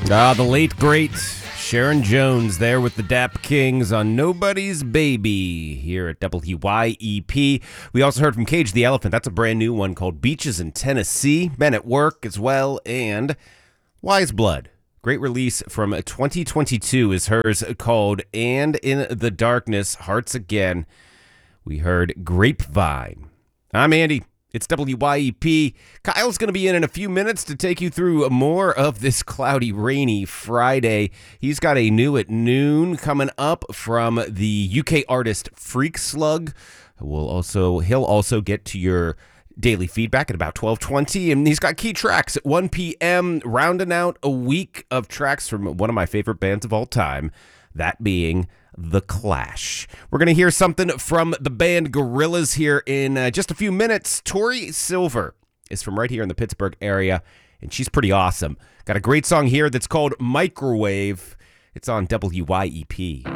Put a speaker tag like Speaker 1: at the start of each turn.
Speaker 1: The late, great Sharon Jones there with the Dap Kings on Nobody's Baby here at WYEP. We also heard from Cage the Elephant. That's a brand new one called Beaches in Tennessee. Men at Work as well. And Wise Blood. Great release from 2022 is hers called And in the Darkness, Hearts Again. We heard Grapevine. I'm Andy. It's WYEP. Kyle's going to be in a few minutes to take you through more of this cloudy, rainy Friday. He's got a new at noon coming up from the UK artist Freak Slug. He'll also get to your daily feedback at about 12:20, and he's got key tracks at 1 p.m., rounding out a week of tracks from one of my favorite bands of all time, that being The Clash. We're going to hear something from the band Gorillaz here in just a few minutes. Tori Silver is from right here in the Pittsburgh area, and she's pretty awesome. Got a great song here that's called Microwave. It's on WYEP.